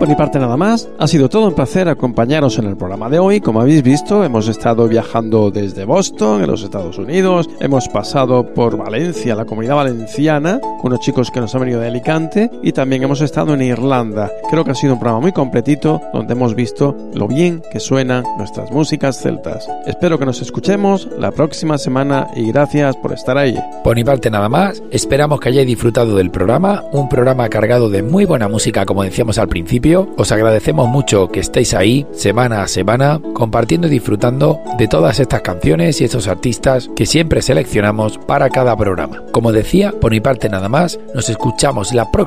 por mi parte nada más. Ha sido todo un placer acompañaros en el programa de hoy. Como habéis visto, hemos estado viajando desde Boston, en los Estados Unidos. Hemos pasado por Valencia, la Comunidad Valenciana, unos chicos que nos han venido de Alicante, y también hemos estado en Irlanda. Creo que ha sido un programa muy completito, donde hemos visto lo bien que suenan nuestras músicas celtas. Espero que nos escuchemos la próxima semana y gracias por estar ahí. Por mi parte nada más, esperamos que hayáis disfrutado del programa, un programa cargado de muy buena música, como decíamos al principio. Os agradecemos mucho que estéis ahí semana a semana compartiendo y disfrutando de todas estas canciones y estos artistas que siempre seleccionamos para cada programa. Como decía, por mi parte nada más, nos escuchamos la próxima